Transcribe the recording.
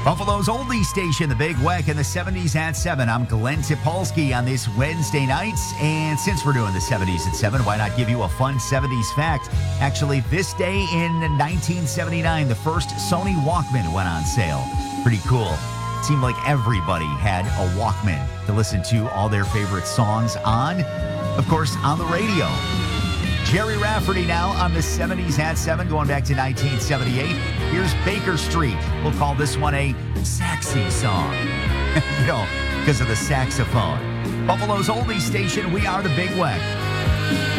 Buffalo's oldie station, The Big Weck, in the 70s at 7. I'm Glenn Tipolsky on this Wednesday night. And since we're doing the 70s at 7, why not give you a fun 70s fact? Actually, this day in 1979, the first Sony Walkman went on sale. Pretty cool. It seemed like everybody had a Walkman to listen to all their favorite songs on. Of course, on the radio. Jerry Rafferty now on the 70s at 7, going back to 1978. Here's Baker Street. We'll call this one a saxy song, because of the saxophone. Buffalo's oldie station, we are The Big Weck.